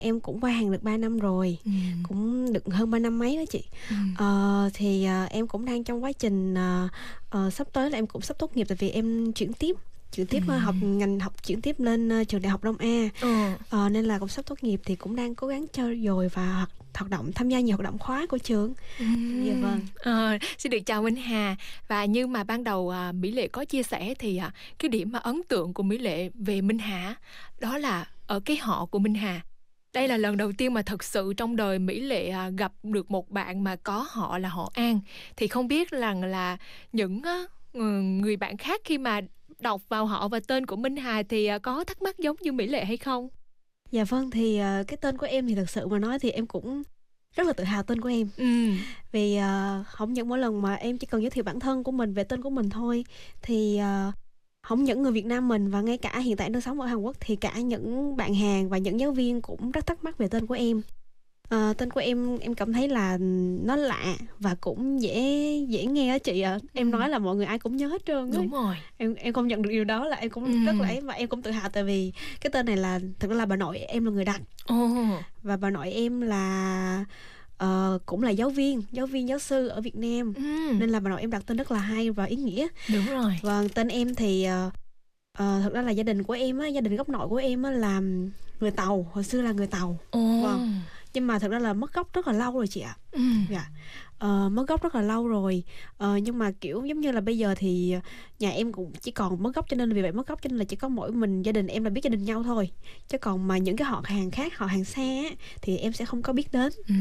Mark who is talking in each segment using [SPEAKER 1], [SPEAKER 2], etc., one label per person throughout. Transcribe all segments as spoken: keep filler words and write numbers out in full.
[SPEAKER 1] Em cũng qua Hàn được ba năm rồi, ừ. cũng được hơn ba năm mấy đó chị. ừ. ờ, Thì uh, em cũng đang trong quá trình uh, uh, sắp tới là em cũng sắp tốt nghiệp. Tại vì em chuyển tiếp chuyển tiếp ừ. học ngành học chuyển tiếp lên uh, trường Đại học Đông A. ừ. ờ, Nên là cũng sắp tốt nghiệp thì cũng đang cố gắng trau dồi và hoạt, hoạt động tham gia nhiều hoạt động khóa của trường. ừ. Dạ vâng.
[SPEAKER 2] ờ, Xin được chào Minh Hà. Và như mà ban đầu uh, Mỹ Lệ có chia sẻ thì uh, cái điểm mà ấn tượng của Mỹ Lệ về Minh Hà đó là ở cái họ của Minh Hà. Đây là lần đầu tiên mà thật sự trong đời Mỹ Lệ à, gặp được một bạn mà có họ là họ An. Thì không biết rằng là những á, người bạn khác khi mà đọc vào họ và tên của Minh Hà thì à, có thắc mắc giống như Mỹ Lệ hay không?
[SPEAKER 1] Dạ vâng, thì uh, cái tên của em thì thật sự mà nói thì em cũng rất là tự hào tên của em. ừ. Vì uh, không những mỗi lần mà em chỉ cần giới thiệu bản thân của mình về tên của mình thôi thì uh, không những người Việt Nam mình và ngay cả hiện tại đang sống ở Hàn Quốc thì cả những bạn Hàn và những giáo viên cũng rất thắc mắc về tên của em. À, tên của em em cảm thấy là nó lạ và cũng dễ dễ nghe á chị ạ. À. Em ừ. nói là mọi người ai cũng nhớ hết trơn.
[SPEAKER 2] Đúng rồi.
[SPEAKER 1] Em em công nhận được điều đó là em cũng ừ. rất là ấy và em cũng tự hào tại vì cái tên này là thực ra là bà nội em là người đặt. Oh. Và bà nội em là Uh, cũng là giáo viên, giáo viên giáo sư ở Việt Nam. ừ. Nên là bà nội em đặt tên rất là hay và ý nghĩa.
[SPEAKER 2] Đúng rồi.
[SPEAKER 1] Vâng, tên em thì uh, uh, thực ra là gia đình của em á, gia đình gốc nội của em á là người Tàu, hồi xưa là người Tàu. oh. Vâng. Nhưng mà thực ra là mất gốc rất là lâu rồi chị ạ. ừ. Dạ. Uh, mất gốc rất là lâu rồi. uh, Nhưng mà kiểu giống như là bây giờ thì nhà em cũng chỉ còn mất gốc, cho nên vì vậy mất gốc cho nên là chỉ có mỗi mình gia đình em là biết gia đình nhau thôi. Chứ còn mà những cái họ hàng khác, họ hàng xa á, thì em sẽ không có biết đến. ừ.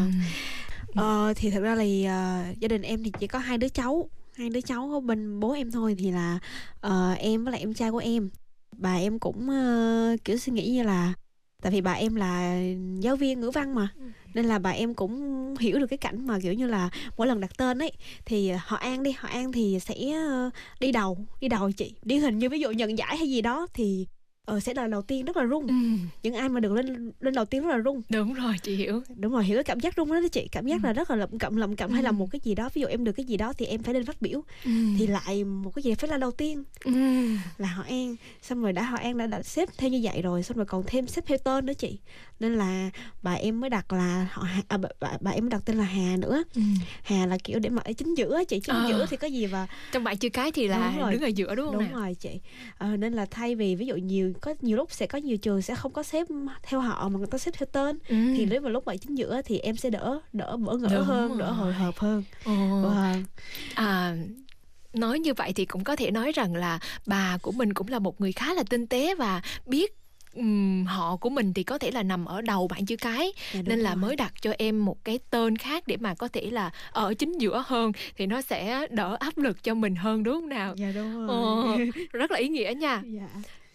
[SPEAKER 1] uh, uh, Thì thật ra là uh, gia đình em thì chỉ có hai đứa cháu Hai đứa cháu ở bên bố em thôi. Thì là uh, em với lại em trai của em. Bà em cũng uh, kiểu suy nghĩ như là tại vì bà em là giáo viên ngữ văn mà, ừ. nên là bà em cũng hiểu được cái cảnh mà kiểu như là mỗi lần đặt tên ấy thì họ An đi, họ An thì sẽ đi đầu, đi đầu chị. Điển hình như ví dụ nhận giải hay gì đó thì Ờ, sẽ là đầu tiên rất là rung. ừ. Những ai mà được lên lên đầu tiên rất là rung.
[SPEAKER 2] Đúng rồi, chị hiểu.
[SPEAKER 1] Đúng rồi, hiểu cái cảm giác rung đó đó chị. Cảm giác ừ. là rất là lậm cậm lậm cậm ừ. hay là một cái gì đó. Ví dụ em được cái gì đó thì em phải lên phát biểu. ừ. Thì lại một cái gì phải là đầu tiên. ừ. Là họ An. Xong rồi đã họ An đã, đã xếp theo như vậy rồi. Xong rồi còn thêm xếp theo tên nữa chị. Nên là bà em mới đặt là họ à, bà, bà, bà em mới đặt tên là Hà nữa. ừ. Hà là kiểu để mà ở chính giữa chị. Chính à. giữa thì có gì và
[SPEAKER 2] trong bạn chữ cái thì là đứng ở giữa đúng không?
[SPEAKER 1] Đúng
[SPEAKER 2] nào?
[SPEAKER 1] rồi chị. ờ, Nên là thay vì ví dụ nhiều có nhiều lúc sẽ có nhiều trường sẽ không có xếp theo họ mà người ta xếp theo tên. ừ. Thì nếu mà lúc ở chính giữa thì em sẽ đỡ đỡ bỡ ngỡ đúng hơn rồi. Đỡ hồi hộp hơn.
[SPEAKER 2] Wow. À, nói như vậy thì cũng có thể nói rằng là bà của mình cũng là một người khá là tinh tế và biết um, họ của mình thì có thể là nằm ở đầu bảng chữ cái. dạ, nên là rồi. Mới đặt cho em một cái tên khác để mà có thể là ở chính giữa hơn thì nó sẽ đỡ áp lực cho mình hơn đúng không nào?
[SPEAKER 1] Dạ đúng rồi.
[SPEAKER 2] Ồ, rất là ý nghĩa nha.
[SPEAKER 1] Dạ.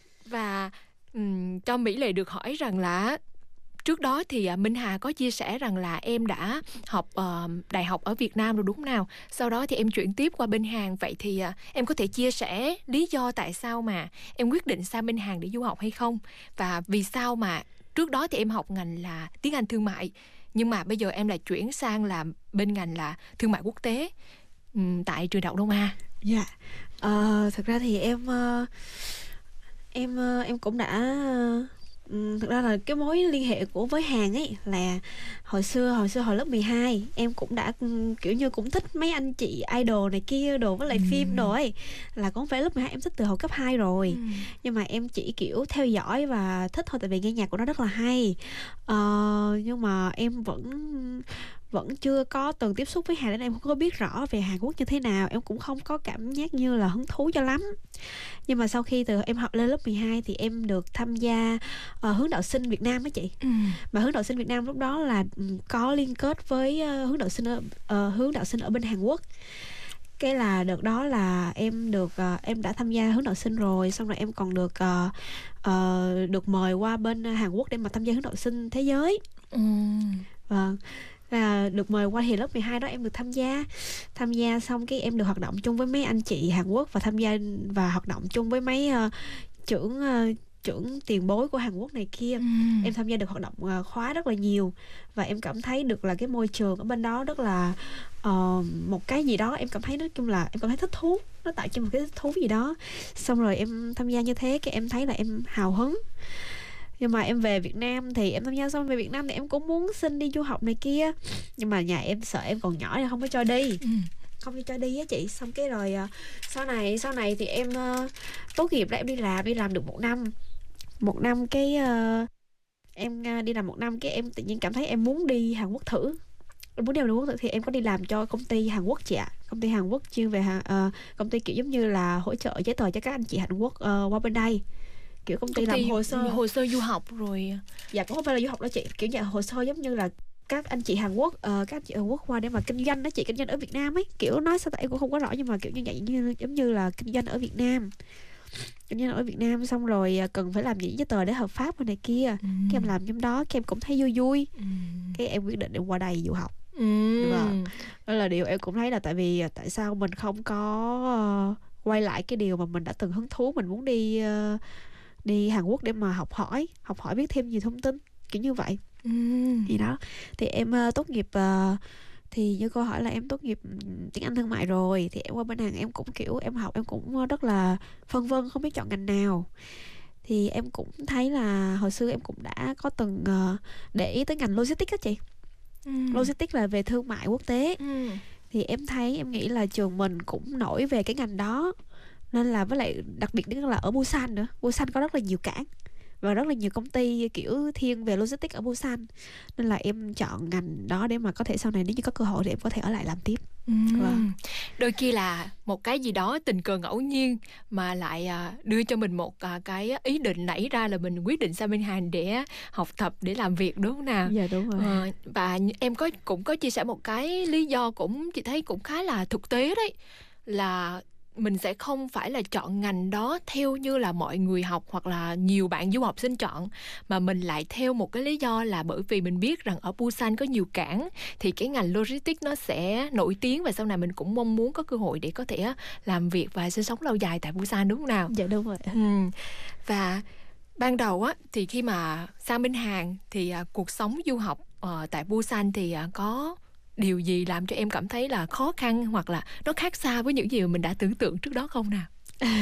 [SPEAKER 2] Và um, cho Mỹ Lệ được hỏi rằng là trước đó thì Minh Hà có chia sẻ rằng là em đã học uh, đại học ở Việt Nam rồi đúng không nào? Sau đó thì em chuyển tiếp qua bên Hàn. Vậy thì uh, em có thể chia sẻ lý do tại sao mà em quyết định sang bên Hàn để du học hay không? Và vì sao mà trước đó thì em học ngành là tiếng Anh thương mại, nhưng mà bây giờ em lại chuyển sang làm bên ngành là thương mại quốc tế um, tại trường Đại học Đông A?
[SPEAKER 1] Dạ. Uh, thật ra thì em uh, em uh, em cũng đã uh, thực ra là cái mối liên hệ của với Hàn ấy là hồi xưa hồi xưa hồi lớp mười hai em cũng đã kiểu như cũng thích mấy anh chị idol này kia đồ với lại ừ. phim đồ ấy, là cũng phải lớp mười hai em thích từ hồi cấp hai rồi. ừ. Nhưng mà em chỉ kiểu theo dõi và thích thôi, tại vì nghe nhạc của nó rất là hay. ờ, nhưng mà em vẫn vẫn chưa có từng tiếp xúc với Hàn nên em không có biết rõ về Hàn Quốc như thế nào. Em cũng không có cảm giác như là hứng thú cho lắm. Nhưng mà sau khi từ em học lên lớp mười hai thì em được tham gia uh, hướng đạo sinh Việt Nam á chị. ừ. Mà hướng đạo sinh Việt Nam lúc đó là có liên kết với uh, hướng đạo sinh ở, uh, hướng đạo sinh ở bên Hàn Quốc. Cái là đợt đó là em được uh, em đã tham gia hướng đạo sinh rồi, xong rồi em còn được uh, uh, được mời qua bên Hàn Quốc để mà tham gia hướng đạo sinh thế giới. ừ. Vâng. Là được mời qua thì lớp mười hai đó em được tham gia tham gia xong cái em được hoạt động chung với mấy anh chị Hàn Quốc và tham gia và hoạt động chung với mấy uh, trưởng uh, trưởng tiền bối của Hàn Quốc này kia. ừ. Em tham gia được hoạt động uh, khóa rất là nhiều và em cảm thấy được là cái môi trường ở bên đó rất là uh, một cái gì đó em cảm thấy nói chung là em cảm thấy thích thú, nó tạo cho một cái thích thú gì đó. Xong rồi em tham gia như thế cái em thấy là em hào hứng. Nhưng mà em về Việt Nam thì em tham gia xong về Việt Nam thì em cũng muốn xin đi du học này kia, nhưng mà nhà em sợ em còn nhỏ nên không có cho đi.
[SPEAKER 2] Ừ.
[SPEAKER 1] Không cho đi á chị. Xong cái rồi uh, sau này sau này thì em uh, tốt nghiệp ra em đi làm đi làm được một năm một năm cái uh, em uh, đi làm một năm cái em tự nhiên cảm thấy em muốn đi Hàn Quốc thử. Em muốn đi Hàn Quốc thử thì em có đi làm cho công ty Hàn Quốc chị ạ. Công ty Hàn Quốc chuyên về Hàn, uh, công ty kiểu giống như là hỗ trợ giấy tờ cho các anh chị Hàn Quốc uh, qua bên đây, kiểu công ty,
[SPEAKER 2] Công ty
[SPEAKER 1] làm hồ sơ
[SPEAKER 2] hồ sơ du học rồi.
[SPEAKER 1] Dạ cũng không phải là du học đó chị, kiểu nhà hồ sơ giống như là các anh chị Hàn Quốc, uh, các anh chị Hàn Quốc qua để mà kinh doanh đó chị, kinh doanh ở Việt Nam ấy, kiểu nói sao tại em cũng không có rõ, nhưng mà kiểu như vậy, như giống như là kinh doanh ở Việt Nam, kinh doanh ở Việt Nam xong rồi uh, cần phải làm những giấy tờ để hợp pháp này kia. Ừ. Cái em làm trong đó, cái em cũng thấy vui vui. Ừ. Cái em quyết định em qua đây du học. Ừ. Vâng. Đó là điều em cũng thấy là tại vì tại sao mình không có uh, quay lại cái điều mà mình đã từng hứng thú, mình muốn đi uh, đi Hàn Quốc để mà học hỏi học hỏi biết thêm nhiều thông tin kiểu như vậy. Ừ. Thì đó thì em uh, tốt nghiệp uh, thì như câu hỏi là em tốt nghiệp tiếng Anh thương mại rồi, thì em qua bên Hàn em cũng kiểu em học em cũng rất là phân vân không biết chọn ngành nào. Thì em cũng thấy là hồi xưa em cũng đã có từng uh, để ý tới ngành logistics á chị. Ừ. Logistics là về thương mại quốc tế. Ừ. Thì em thấy em nghĩ là trường mình cũng nổi về cái ngành đó, nên là với lại đặc biệt nữa là ở Busan nữa, Busan có rất là nhiều cảng và rất là nhiều công ty kiểu thiên về logistics ở Busan, nên là em chọn ngành đó để mà có thể sau này nếu như có cơ hội thì em có thể ở lại làm tiếp. Ừ. Wow.
[SPEAKER 2] Đôi khi là một cái gì đó tình cờ ngẫu nhiên mà lại đưa cho mình một cái ý định nảy ra là mình quyết định sang bên Hàn để học tập, để làm việc, đúng không nào?
[SPEAKER 1] Dạ đúng rồi.
[SPEAKER 2] À, và em có cũng có chia sẻ một cái lý do cũng chị thấy cũng khá là thực tế đấy, là mình sẽ không phải là chọn ngành đó theo như là mọi người học hoặc là nhiều bạn du học sinh chọn, mà mình lại theo một cái lý do là bởi vì mình biết rằng ở Busan có nhiều cảng thì cái ngành logistics nó sẽ nổi tiếng, và sau này mình cũng mong muốn có cơ hội để có thể làm việc và sinh sống lâu dài tại Busan, đúng không nào?
[SPEAKER 1] Dạ đúng rồi.
[SPEAKER 2] Ừ. Và ban đầu á thì khi mà sang bên Hàn thì uh, cuộc sống du học uh, tại Busan thì uh, có điều gì làm cho em cảm thấy là khó khăn hoặc là nó khác xa với những gì mà mình đã tưởng tượng trước đó không nào?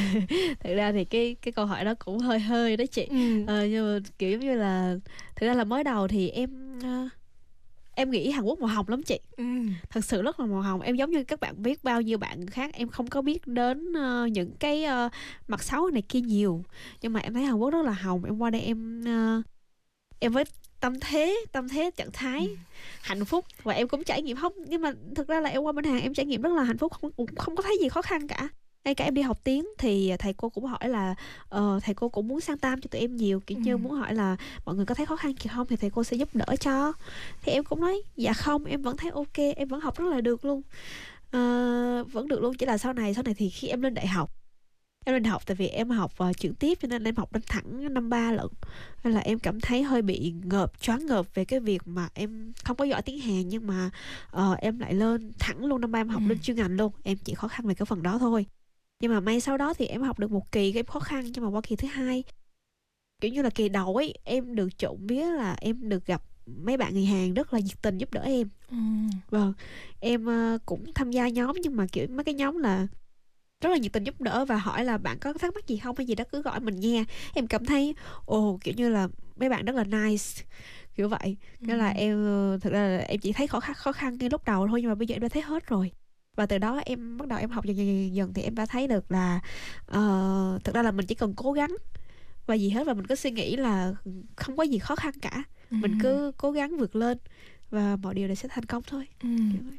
[SPEAKER 1] Thực ra thì cái cái câu hỏi đó cũng hơi hơi đó chị. Ừ. Ờ, nhưng mà kiểu giống như là thực ra là mới đầu thì em uh, em nghĩ Hàn Quốc màu hồng lắm chị. Ừ. Thật sự rất là màu hồng. Em giống như các bạn biết bao nhiêu bạn khác, em không có biết đến uh, những cái uh, mặt xấu này kia nhiều, nhưng mà em thấy Hàn Quốc rất là hồng. Em qua đây em uh, em với tâm thế tâm thế trạng thái ừ. hạnh phúc, và em cũng trải nghiệm không, nhưng mà thực ra là em qua bên Hàn em trải nghiệm rất là hạnh phúc, không không có thấy gì khó khăn cả. Ngay cả em đi học tiếng thì thầy cô cũng hỏi là uh, thầy cô cũng muốn sang tam cho tụi em nhiều, kiểu ừ. như muốn hỏi là mọi người có thấy khó khăn gì không thì thầy cô sẽ giúp đỡ cho. Thì em cũng nói dạ không, em vẫn thấy ok, em vẫn học rất là được luôn, uh, vẫn được luôn. Chỉ là sau này sau này thì khi em lên đại học em lên học tại vì em học uh, chuyển tiếp cho nên em học lên thẳng năm ba lận, nên là em cảm thấy hơi bị ngợp, choáng ngợp về cái việc mà em không có giỏi tiếng Hàn, nhưng mà uh, em lại lên thẳng luôn năm ba em học ừ. lên chuyên ngành luôn. Em chỉ khó khăn về cái phần đó thôi, nhưng mà may sau đó thì em học được một kỳ em khó khăn, nhưng mà qua kỳ thứ hai kiểu như là kỳ đầu ấy em được trộm vía là em được gặp mấy bạn người Hàn rất là nhiệt tình giúp đỡ em. ừ. Vâng, em uh, cũng tham gia nhóm, nhưng mà kiểu mấy cái nhóm là rất là nhiệt tình giúp đỡ và hỏi là bạn có thắc mắc gì không hay gì đó cứ gọi mình nha. Em cảm thấy ồ kiểu như là mấy bạn rất là nice kiểu vậy. Nên ừ. là em thực ra là em chỉ thấy khó khăn khó khăn ngay lúc đầu thôi, nhưng mà bây giờ em đã thấy hết rồi. Và từ đó em bắt đầu em học dần dần dần, dần thì em đã thấy được là uh, thực ra là mình chỉ cần cố gắng và gì hết, và mình cứ suy nghĩ là không có gì khó khăn cả. ừ. Mình cứ cố gắng vượt lên và mọi điều đều sẽ thành công thôi. ừ.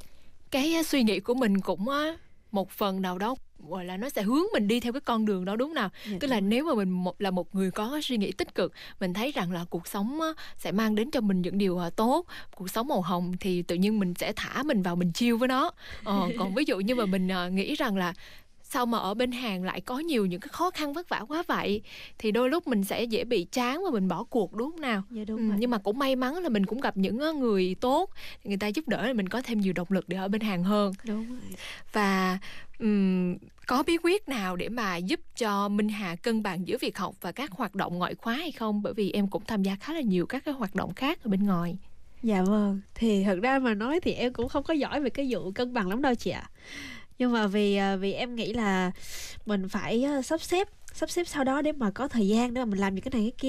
[SPEAKER 2] Cái suy nghĩ của mình cũng một phần nào đó gọi là nó sẽ hướng mình đi theo cái con đường đó, đúng nào? Dạ, tức là nếu mà mình một, là một người có suy nghĩ tích cực, mình thấy rằng là cuộc sống sẽ mang đến cho mình những điều tốt, cuộc sống màu hồng, thì tự nhiên mình sẽ thả mình vào, mình chill với nó. ờ, Còn ví dụ như mà mình nghĩ rằng là sao mà ở bên Hàn lại có nhiều những cái khó khăn vất vả quá vậy, thì đôi lúc mình sẽ dễ bị chán và mình bỏ cuộc, đúng không nào?
[SPEAKER 1] Dạ, đúng
[SPEAKER 2] ừ, nhưng mà cũng may mắn là mình cũng gặp những người tốt, người ta giúp đỡ, mình có thêm nhiều động lực để ở bên Hàn hơn.
[SPEAKER 1] Đúng rồi.
[SPEAKER 2] Và um, có bí quyết nào để mà giúp cho Minh Hà cân bằng giữa việc học và các hoạt động ngoại khóa hay không? Bởi vì em cũng tham gia khá là nhiều các cái hoạt động khác ở bên ngoài.
[SPEAKER 1] Dạ vâng, thì thật ra mà nói thì em cũng không có giỏi về cái vụ cân bằng lắm đâu chị ạ. Nhưng mà vì vì em nghĩ là mình phải sắp xếp sắp xếp sau đó để mà có thời gian để mà mình làm những cái này cái kia.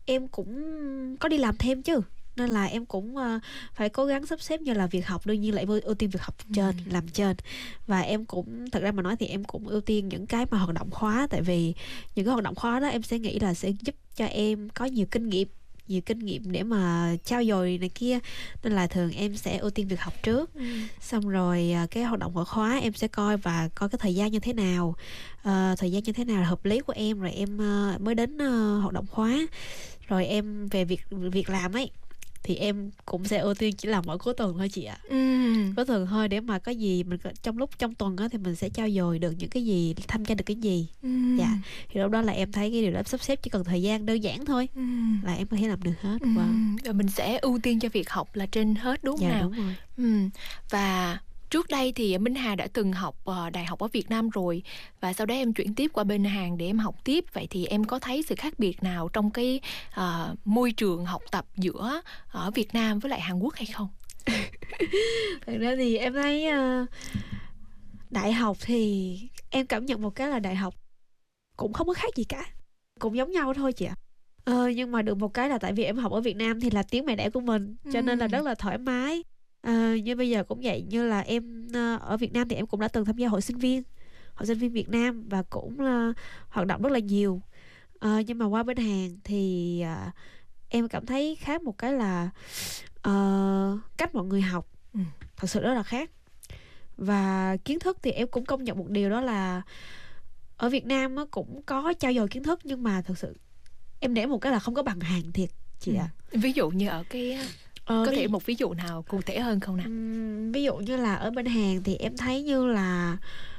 [SPEAKER 1] em cũng có đi làm thêm chứ, nên là em cũng uh, phải cố gắng sắp xếp, như là việc học đương nhiên là em ưu ưu tiên việc học trên,
[SPEAKER 2] Ừ.
[SPEAKER 1] làm trên. Và em cũng, thật ra mà nói thì em cũng ưu tiên những cái mà hoạt động khóa, tại vì những cái hoạt động khóa đó em sẽ nghĩ là sẽ giúp cho em có nhiều kinh nghiệm nhiều kinh nghiệm để mà trau dồi này kia, nên là thường em sẽ ưu tiên việc học trước.
[SPEAKER 2] Ừ.
[SPEAKER 1] Xong rồi à, cái hoạt động của khóa em sẽ coi và coi cái thời gian như thế nào, Ờ, thời gian như thế nào là hợp lý của em, rồi em ờ, mới đến ờ, hoạt động khóa. Rồi em về việc việc làm ấy thì em cũng sẽ ưu tiên chỉ làm mỗi cuối tuần thôi chị ạ.
[SPEAKER 2] Ừ.
[SPEAKER 1] Cuối tuần thôi, để mà có gì mình có- trong lúc trong tuần á thì mình sẽ trau dồi được những cái gì, tham gia được cái gì.
[SPEAKER 2] Ừ.
[SPEAKER 1] Dạ, thì lúc đó là em thấy cái điều đó em sắp xếp chỉ cần thời gian đơn giản thôi
[SPEAKER 2] Ừ.
[SPEAKER 1] là em có thể làm được hết.
[SPEAKER 2] Ừ.
[SPEAKER 1] Vâng.
[SPEAKER 2] Rồi mình sẽ ưu tiên cho việc học là trên hết đúng không
[SPEAKER 1] Dạ
[SPEAKER 2] nào?
[SPEAKER 1] đúng rồi.
[SPEAKER 2] Ừ. Và trước đây thì Minh Hà đã từng học ờ, đại học ở Việt Nam rồi, và sau đó em chuyển tiếp qua bên Hàn để em học tiếp. Vậy thì em có thấy sự khác biệt nào trong cái ờ, môi trường học tập giữa ở Việt Nam với lại Hàn Quốc hay không?
[SPEAKER 1] Thật ra thì em thấy ờ, đại học thì em cảm nhận một cái là đại học cũng không có khác gì cả, cũng giống nhau thôi chị ạ. Ờ, nhưng mà được một cái là tại vì em học ở Việt Nam thì là tiếng mẹ đẻ của mình, cho nên là
[SPEAKER 2] Ừ.
[SPEAKER 1] rất là thoải mái. Ờ, như bây giờ cũng vậy, như là em ờ, ở Việt Nam thì em cũng đã từng tham gia hội sinh viên hội sinh viên Việt Nam và cũng ờ, hoạt động rất là nhiều. Ờ, nhưng mà qua bên Hàn thì ờ, em cảm thấy khác một cái là ờ, cách mọi người học
[SPEAKER 2] Ừ.
[SPEAKER 1] thật sự rất là khác. Và kiến thức thì em cũng công nhận một điều, đó là ở Việt Nam á, cũng có trau dồi kiến thức, nhưng mà thật sự em để một cái là không có bằng Hàn thiệt chị
[SPEAKER 2] Ừ.
[SPEAKER 1] ạ.
[SPEAKER 2] Ví dụ như ở cái
[SPEAKER 1] Ờ,
[SPEAKER 2] có
[SPEAKER 1] ví,
[SPEAKER 2] thể một ví dụ nào cụ thể hơn không nào?
[SPEAKER 1] ừm, ví dụ như là ở bên Hàn thì em thấy như là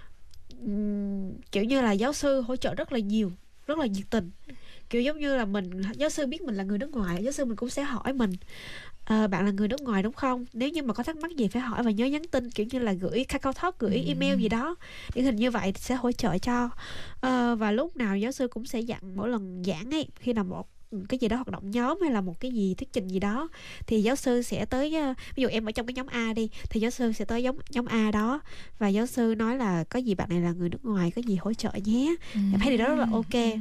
[SPEAKER 1] ừm, kiểu như là giáo sư hỗ trợ rất là nhiều, rất là nhiệt tình. Kiểu giống như là mình, giáo sư biết mình là người nước ngoài, giáo sư mình cũng sẽ hỏi mình: "Ờ, bạn là người nước ngoài đúng không? Nếu như mà có thắc mắc gì phải hỏi, và nhớ nhắn tin, kiểu như là gửi Kakao Talk, gửi
[SPEAKER 2] Ừ.
[SPEAKER 1] email gì đó, điển hình như vậy, thì sẽ hỗ trợ cho." Ờ, và lúc nào giáo sư cũng sẽ dặn mỗi lần giảng ấy, khi nào một cái gì đó hoạt động nhóm hay là một cái gì thuyết trình gì đó, thì giáo sư sẽ tới, ờ, ví dụ em ở trong cái nhóm A đi, thì giáo sư sẽ tới nhóm nhóm A đó, và giáo sư nói là có gì bạn này là người nước ngoài, có gì hỗ trợ nhé. Em thấy điều đó rất là ok.
[SPEAKER 2] Ừ.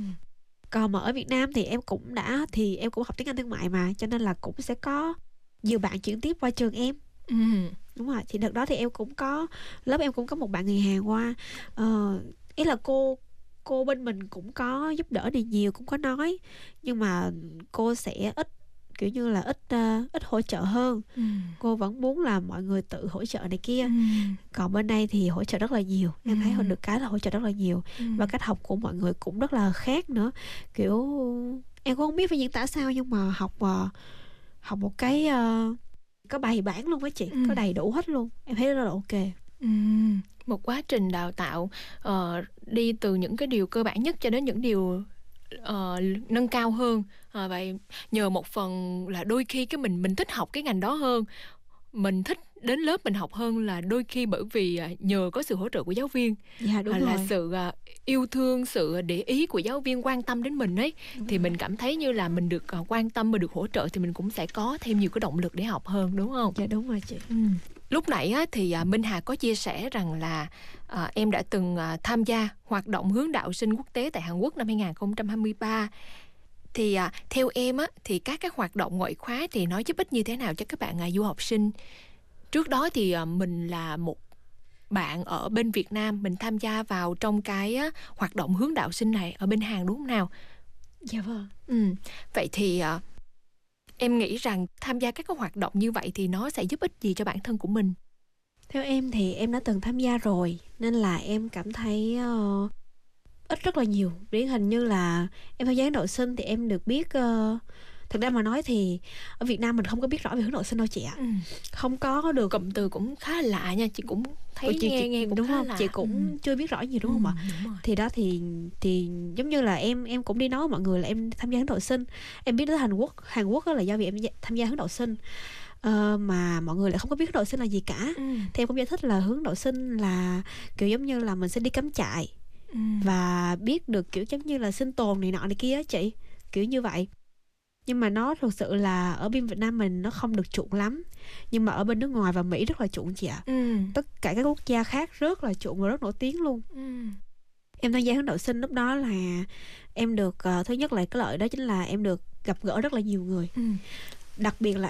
[SPEAKER 1] Còn mà ở Việt Nam thì em cũng đã thì em cũng học tiếng Anh thương mại mà, cho nên là cũng sẽ có nhiều bạn chuyển tiếp qua trường em.
[SPEAKER 2] Ừ.
[SPEAKER 1] Đúng rồi, thì đợt đó thì em cũng có, lớp em cũng có một bạn người Hàn qua. Ờ, ý là cô cô bên mình cũng có giúp đỡ đi nhiều, cũng có nói, nhưng mà cô sẽ ít, kiểu như là ít ờ, ít hỗ trợ hơn.
[SPEAKER 2] Ừ.
[SPEAKER 1] Cô vẫn muốn là mọi người tự hỗ trợ này kia.
[SPEAKER 2] Ừ.
[SPEAKER 1] Còn bên đây thì hỗ trợ rất là nhiều. Em thấy
[SPEAKER 2] Ừ.
[SPEAKER 1] được cái là hỗ trợ rất là nhiều.
[SPEAKER 2] Ừ.
[SPEAKER 1] Và cách học của mọi người cũng rất là khác nữa. Kiểu em cũng không biết phải diễn tả sao, nhưng mà học ờ, học một cái ờ, có bài bản luôn á chị,
[SPEAKER 2] Ừ.
[SPEAKER 1] có đầy đủ hết luôn. Em thấy rất là ok.
[SPEAKER 2] Ừ. Một quá trình đào tạo ờ, đi từ những cái điều cơ bản nhất cho đến những điều ờ, nâng cao hơn. Ờ, vậy nhờ một phần là đôi khi cái mình mình thích học cái ngành đó hơn, mình thích đến lớp mình học hơn, là đôi khi bởi vì à, nhờ có sự hỗ trợ của giáo viên,
[SPEAKER 1] Dạ đúng
[SPEAKER 2] hoặc là
[SPEAKER 1] rồi.
[SPEAKER 2] sự à, yêu thương, sự để ý của giáo viên, quan tâm đến mình ấy,
[SPEAKER 1] Đúng
[SPEAKER 2] thì
[SPEAKER 1] rồi.
[SPEAKER 2] mình cảm thấy như là mình được à, quan tâm và được hỗ trợ, thì mình cũng sẽ có thêm nhiều cái động lực để học hơn, đúng không?
[SPEAKER 1] Dạ đúng rồi chị.
[SPEAKER 2] Ừ. Lúc nãy á, thì à, Minh Hà có chia sẻ rằng là à, em đã từng à, tham gia hoạt động hướng đạo sinh quốc tế tại Hàn Quốc năm hai không hai ba. Thì à, theo em á, thì các cái hoạt động ngoại khóa thì nó giúp ích như thế nào cho các bạn à, du học sinh? Trước đó thì à, mình là một bạn ở bên Việt Nam, mình tham gia vào trong cái á, hoạt động hướng đạo sinh này ở bên Hàn đúng không nào?
[SPEAKER 1] Dạ vâng.
[SPEAKER 2] Ừ. Vậy thì à, em nghĩ rằng tham gia các cái hoạt động như vậy thì nó sẽ giúp ích gì cho bản thân của mình?
[SPEAKER 1] Theo em thì em đã từng tham gia rồi, nên là em cảm thấy ờ, ít rất là nhiều. Điển hình như là em tham gia hướng nội sinh thì em được biết, uh, thực ra mà nói thì ở Việt Nam mình không có biết rõ về hướng nội sinh đâu chị ạ.
[SPEAKER 2] Ừ.
[SPEAKER 1] Không có được.
[SPEAKER 2] Cụm từ cũng khá là lạ nha, chị cũng thấy
[SPEAKER 1] Ừ, chị,
[SPEAKER 2] nghe
[SPEAKER 1] chị,
[SPEAKER 2] nghe cũng
[SPEAKER 1] đúng
[SPEAKER 2] khá
[SPEAKER 1] không?
[SPEAKER 2] lạ.
[SPEAKER 1] Chị cũng
[SPEAKER 2] Ừ.
[SPEAKER 1] chưa biết rõ nhiều đúng không ạ?
[SPEAKER 2] Ừ, đúng rồi.
[SPEAKER 1] Thì đó thì thì giống như là em em cũng đi nói với mọi người là em tham gia hướng nội sinh. Em biết đến Hàn Quốc, Hàn Quốc đó là do vì em tham gia hướng nội sinh. Ờ, mà mọi người lại không có biết hướng nội sinh là gì cả.
[SPEAKER 2] Ừ.
[SPEAKER 1] Thì em cũng giải thích là hướng nội sinh là kiểu giống như là mình sẽ đi cắm trại
[SPEAKER 2] Ừ.
[SPEAKER 1] và biết được kiểu giống như là sinh tồn này nọ này kia á chị, kiểu như vậy. Nhưng mà nó thực sự là ở bên Việt Nam mình nó không được chuộng lắm, nhưng mà ở bên nước ngoài và Mỹ rất là chuộng chị ạ.
[SPEAKER 2] Ừ.
[SPEAKER 1] Tất cả các quốc gia khác rất là chuộng và rất nổi tiếng luôn.
[SPEAKER 2] Ừ.
[SPEAKER 1] Em tham gia hướng nội sinh lúc đó là em được uh, thứ nhất là cái lợi đó chính là em được gặp gỡ rất là nhiều người.
[SPEAKER 2] Ừ.
[SPEAKER 1] Đặc biệt là